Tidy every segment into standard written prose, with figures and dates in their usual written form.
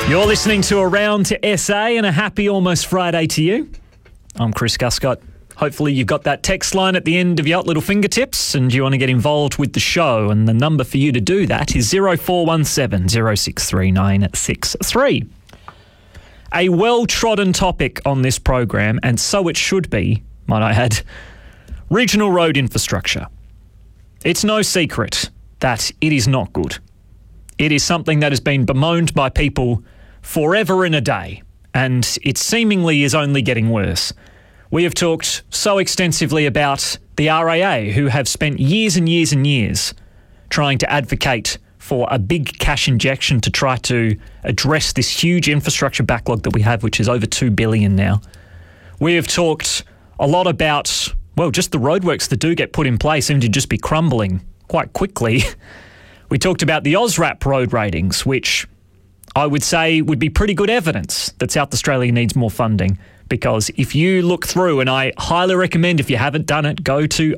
You're listening to Around to SA, and a happy almost Friday to you. I'm Chris Guscott. Hopefully you've got that text line at the end of your little fingertips and you want to get involved with the show. And the number for you to do that is 0417 063 963. A well-trodden topic on this program, and so it should be, might I add, regional road infrastructure. It's no secret that it is not good. It is something that has been bemoaned by people forever and a day, and it seemingly is only getting worse. We have talked so extensively about the RAA, who have spent years and years and years trying to advocate for a big cash injection to try to address this huge infrastructure backlog that we have, which is over $2 billion now. We have talked a lot about, well, just the roadworks that do get put in place seem to just be crumbling quite quickly. We talked about the OSRAP road ratings, which I would say would be pretty good evidence that South Australia needs more funding, because if you look through, and I highly recommend if you haven't done it, go to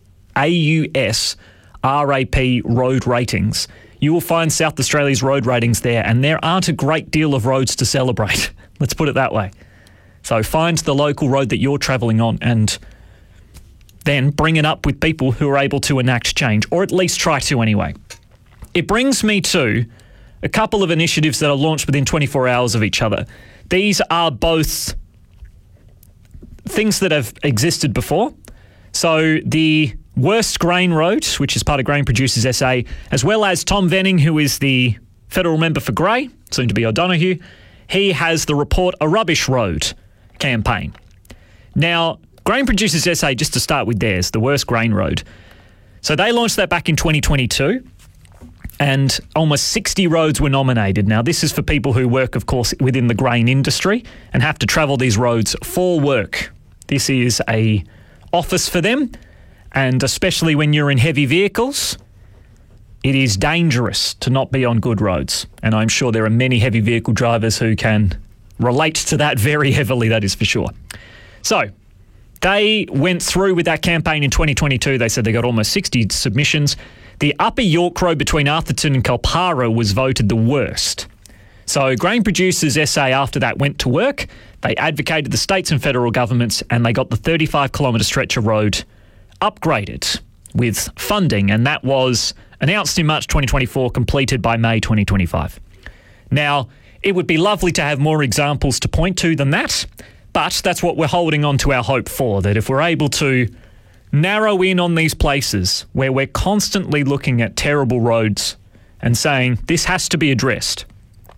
AUS RAP road ratings. You will find South Australia's road ratings there, and there aren't a great deal of roads to celebrate. Let's put it that way. So find the local road that you're travelling on and then bring it up with people who are able to enact change, or at least try to anyway. It brings me to a couple of initiatives that are launched within 24 hours of each other. These are both things that have existed before. So the Worst Grain Road, which is part of Grain Producers SA, as well as Tom Venning, who is the federal member for Grey, soon to be O'Donoghue, he has the Report a Rubbish Road campaign. Now, Grain Producers SA, just to start with theirs, the Worst Grain Road. So they launched that back in 2022. And almost 60 roads were nominated. Now, this is for people who work, of course, within the grain industry and have to travel these roads for work. This is a office for them, and especially when you're in heavy vehicles, it is dangerous to not be on good roads. And I'm sure there are many heavy vehicle drivers who can relate to that very heavily, that is for sure. So they went through with that campaign in 2022. They said they got almost 60 submissions. The Upper York Road between Arthurton and Kalpara was voted the worst. So Grain Producers SA after that went to work. They advocated the states and federal governments, and they got the 35-kilometre stretch of road upgraded with funding, and that was announced in March 2024, completed by May 2025. Now, it would be lovely to have more examples to point to than that, but that's what we're holding on to our hope for, that if we're able to narrow in on these places where we're constantly looking at terrible roads and saying this has to be addressed,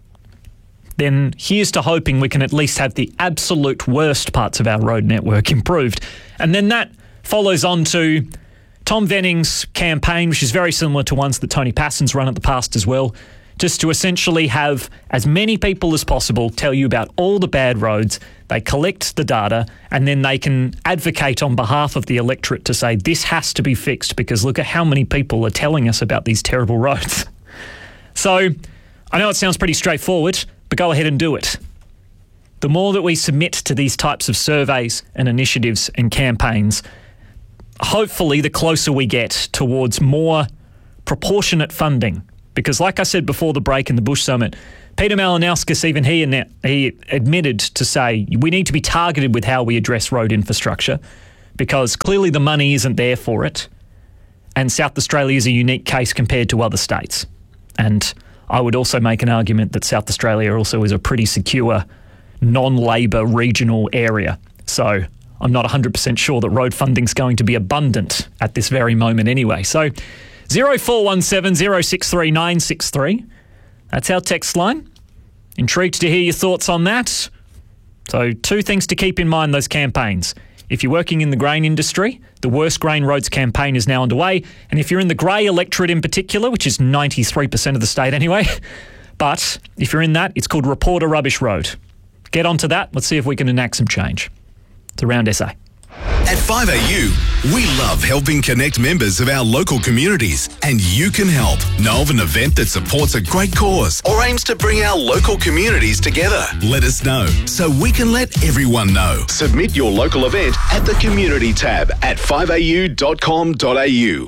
then here's to hoping we can at least have the absolute worst parts of our road network improved. And then that follows on to Tom Venning's campaign, which is very similar to ones that Tony Passon's run at the past as well, just to essentially have as many people as possible tell you about all the bad roads. They collect the data, and then they can advocate on behalf of the electorate to say this has to be fixed because look at how many people are telling us about these terrible roads. So I know it sounds pretty straightforward, but go ahead and do it. The more that we submit to these types of surveys and initiatives and campaigns, hopefully the closer we get towards more proportionate funding. Because like I said before the break in the Bush Summit, Peter Malinauskas, even he admitted to say we need to be targeted with how we address road infrastructure because clearly the money isn't there for it. And South Australia is a unique case compared to other states. And I would also make an argument that South Australia also is a pretty secure, non-Labor regional area. So I'm not 100% sure that road funding's going to be abundant at this very moment anyway. So 0417 063 963. That's our text line. Intrigued to hear your thoughts on that. So 2 things to keep in mind, those campaigns. If you're working in the grain industry, the Worst Grain Roads campaign is now underway. And if you're in the grey electorate in particular, which is 93% of the state anyway, but if you're in that, it's called Report a Rubbish Road. Get onto that. Let's see if we can enact some change. It's Around SA. At 5AU, we love helping connect members of our local communities, and you can help. Know of an event that supports a great cause or aims to bring our local communities together? Let us know so we can let everyone know. Submit your local event at the Community tab at 5au.com.au.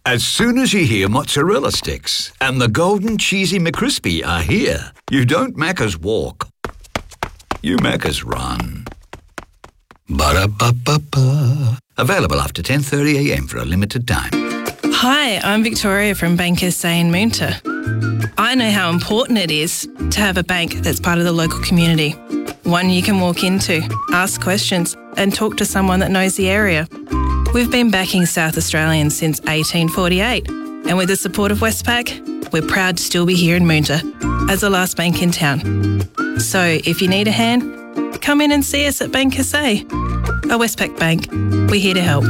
As soon as you hear mozzarella sticks and the golden cheesy McCrispy are here, you don't Macca's walk. You Macca's run. Ba-da-ba-ba-ba. Available after 10:30 a.m. for a limited time. Hi, I'm Victoria from Bank SA in Moonta. I know how important it is to have a bank that's part of the local community. One you can walk into, ask questions and talk to someone that knows the area. We've been backing South Australians since 1848 and with the support of Westpac, we're proud to still be here in Moonta as the last bank in town. So if you need a hand, come in and see us at Bank SA. A Westpac Bank, we're here to help.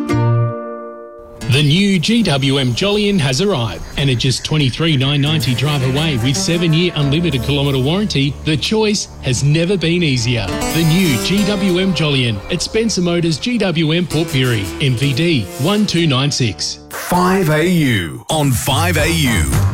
The new GWM Jolyon has arrived, and at just $23,990 drive away with 7-year unlimited kilometre warranty, the choice has never been easier. The new GWM Jolyon at Spencer Motors GWM Port Pirie, MVD 1296. 5AU on 5AU.